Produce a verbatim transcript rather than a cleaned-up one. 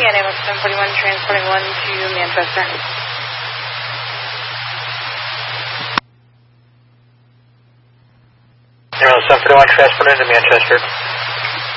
and ambulance seven forty-one transporting one to Manchester. Ambulance seven forty-one transporting to Manchester.